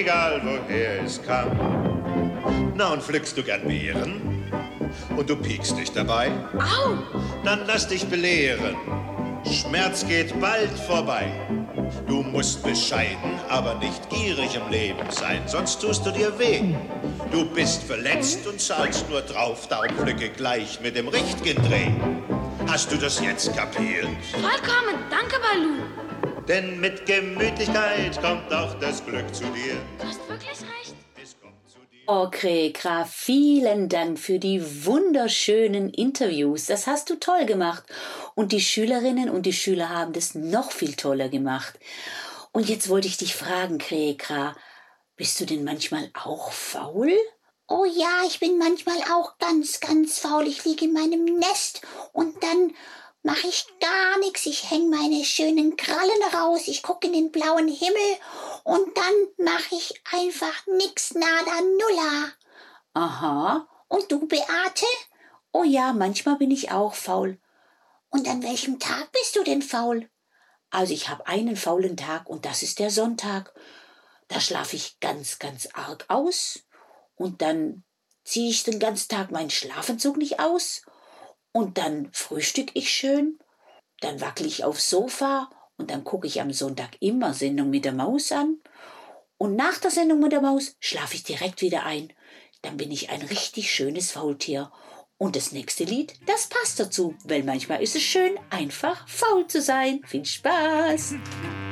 egal woher es kam. Na, und pflückst du gern Beeren? Und du piekst dich dabei? Au! Dann lass dich belehren. Schmerz geht bald vorbei. Du musst bescheiden, aber nicht gierig im Leben sein, sonst tust du dir weh. Du bist verletzt und zahlst nur drauf, darum pflücke gleich mit dem richtigen Dreh. Hast du das jetzt kapiert? Vollkommen, danke, Balu. Denn mit Gemütlichkeit kommt auch das Glück zu dir. Du hast wirklich recht. Es kommt zu dir. Oh, Krekra, vielen Dank für die wunderschönen Interviews. Das hast du toll gemacht. Und die Schülerinnen und die Schüler haben das noch viel toller gemacht. Und jetzt wollte ich dich fragen, Krekra, bist du denn manchmal auch faul? Oh ja, ich bin manchmal auch ganz, ganz faul. Ich liege in meinem Nest und dann mache ich gar nichts. Ich hänge meine schönen Krallen raus, ich gucke in den blauen Himmel und dann mache ich einfach nix, nada, nulla. Aha. Und du, Beate? Oh ja, manchmal bin ich auch faul. Und an welchem Tag bist du denn faul? Also ich habe einen faulen Tag und das ist der Sonntag. Da schlafe ich ganz, ganz arg aus und dann ziehe ich den ganzen Tag meinen Schlafanzug nicht aus und dann frühstück ich schön, dann wackele ich aufs Sofa und dann gucke ich am Sonntag immer Sendung mit der Maus an und nach der Sendung mit der Maus schlafe ich direkt wieder ein. Dann bin ich ein richtig schönes Faultier. Und das nächste Lied, das passt dazu, weil manchmal ist es schön, einfach faul zu sein. Viel Spaß!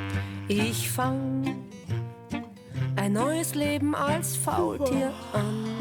Ich fang ein neues Leben als Faultier an.